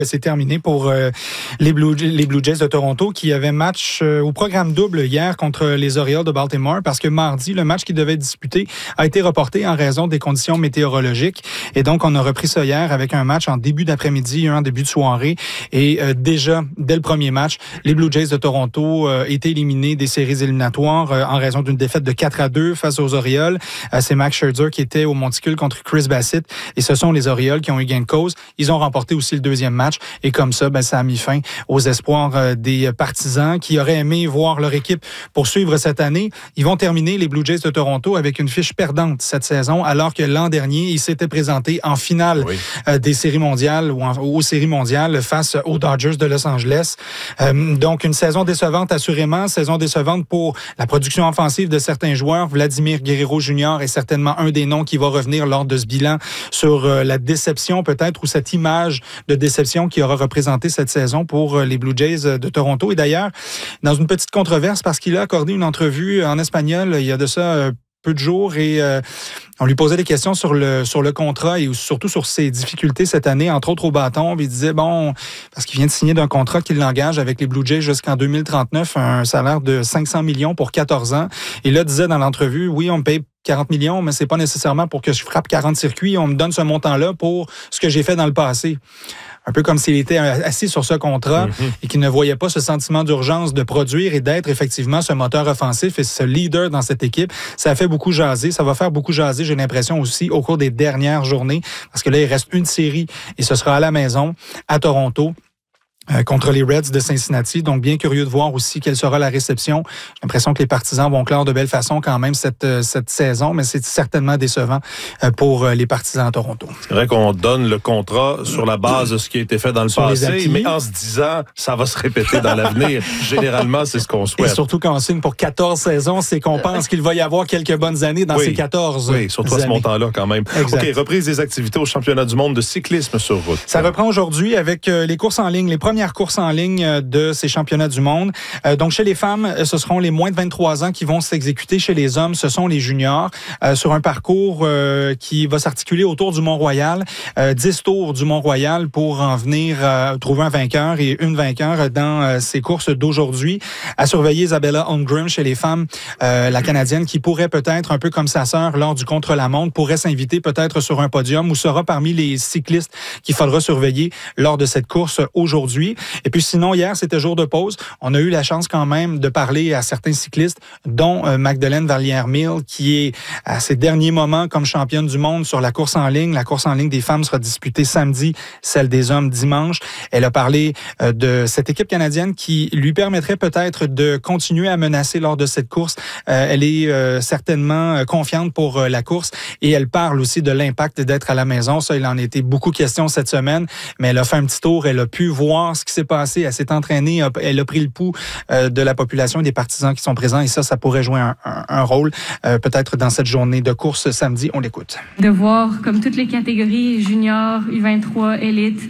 C'est terminé pour les Blue Jays de Toronto qui avaient match au programme double hier contre les Orioles de Baltimore parce que mardi, le match qui devait être disputé a été reporté en raison des conditions météorologiques. Et donc, on a repris ça hier avec un match en début d'après-midi, un en début de soirée. Et déjà, dès le premier match, les Blue Jays de Toronto étaient éliminés des séries éliminatoires en raison d'une défaite de 4-2 face aux Orioles. C'est Max Scherzer qui était au monticule contre Chris Bassitt. Et ce sont les Orioles qui ont eu gain de cause. Ils ont remporté aussi le deuxième match. Et comme ça, ça a mis fin aux espoirs des partisans qui auraient aimé voir leur équipe poursuivre cette année. Ils vont terminer, les Blue Jays de Toronto, avec une fiche perdante cette saison, alors que l'an dernier, ils s'étaient présentés en finale des séries mondiales ou aux séries mondiales face aux Dodgers de Los Angeles. Donc, une saison décevante, assurément. Saison décevante pour la production offensive de certains joueurs. Vladimir Guerrero Jr. est certainement un des noms qui va revenir lors de ce bilan sur la déception peut-être ou cette image de déception qui aura représenté cette saison pour les Blue Jays de Toronto. Et d'ailleurs, dans une petite controverse, parce qu'il a accordé une entrevue en espagnol il y a de ça peu de jours et on lui posait des questions sur le contrat et surtout sur ses difficultés cette année, entre autres au bâton. Il disait, parce qu'il vient de signer d'un contrat qui l'engage avec les Blue Jays jusqu'en 2039, un salaire de 500 millions pour 14 ans. Et là, disait dans l'entrevue, oui, on me paye 40 millions, mais c'est pas nécessairement pour que je frappe 40 circuits. On me donne ce montant-là pour ce que j'ai fait dans le passé. Un peu comme s'il était assis sur ce contrat et qu'il ne voyait pas ce sentiment d'urgence de produire et d'être effectivement ce moteur offensif et ce leader dans cette équipe. Ça a fait beaucoup jaser. Ça va faire beaucoup jaser, j'ai l'impression aussi, au cours des dernières journées. Parce que là, il reste une série et ce sera à la maison, à Toronto. Contre les Reds de Cincinnati. Donc, bien curieux de voir aussi quelle sera la réception. J'ai l'impression que les partisans vont clore de belle façon quand même cette saison, mais c'est certainement décevant pour les partisans à Toronto. C'est vrai qu'on donne le contrat sur la base de ce qui a été fait dans le passé, mais en se disant, ça va se répéter dans l'avenir. Généralement, c'est ce qu'on souhaite. Et surtout quand on signe pour 14 saisons, c'est qu'on pense qu'il va y avoir quelques bonnes années dans ces 14 Oui, surtout années. À ce montant-là quand même. Exact. OK, reprise des activités au championnat du monde de cyclisme sur route. Ça reprend aujourd'hui avec les courses en ligne, les premières courses en ligne de ces championnats du monde. Donc, chez les femmes, ce seront les moins de 23 ans qui vont s'exécuter. Chez les hommes, ce sont les juniors sur un parcours qui va s'articuler autour du Mont-Royal. 10 tours du Mont-Royal pour en venir trouver un vainqueur et une vainqueur dans ces courses d'aujourd'hui. À surveiller Isabella Holmgren chez les femmes, la Canadienne qui pourrait peut-être, un peu comme sa sœur lors du contre-la-montre, pourrait s'inviter peut-être sur un podium ou sera parmi les cyclistes qu'il faudra surveiller lors de cette course aujourd'hui. Et puis sinon, hier, c'était jour de pause. On a eu la chance quand même de parler à certains cyclistes, dont Magdalene Vallière-Mill, qui est à ses derniers moments comme championne du monde sur la course en ligne. La course en ligne des femmes sera disputée samedi, celle des hommes dimanche. Elle a parlé de cette équipe canadienne qui lui permettrait peut-être de continuer à menacer lors de cette course. Elle est certainement confiante pour la course et elle parle aussi de l'impact d'être à la maison. Ça, il en a été beaucoup question cette semaine, mais elle a fait un petit tour, elle a pu voir ce qui s'est passé, elle s'est entraînée, elle a pris le pouls de la population et des partisans qui sont présents et ça pourrait jouer un rôle peut-être dans cette journée de course samedi. On l'écoute. De voir comme toutes les catégories, junior, U23, élite,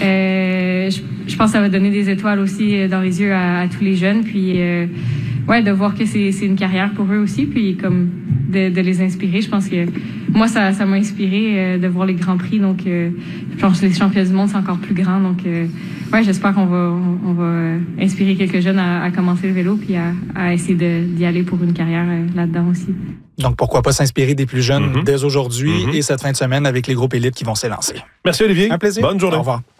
je pense que ça va donner des étoiles aussi dans les yeux à tous les jeunes, puis de voir que c'est une carrière pour eux aussi, puis comme de les inspirer. Je pense que moi, ça m'a inspiré de voir les grands prix, donc je pense que les championnats du monde, c'est encore plus grand, donc j'espère qu'on va inspirer quelques jeunes à commencer le vélo puis à essayer d'y aller pour une carrière là-dedans aussi. Donc, pourquoi pas s'inspirer des plus jeunes dès aujourd'hui et cette fin de semaine avec les groupes élites qui vont s'élancer. Merci Olivier. Un plaisir. Bonne journée. Au revoir.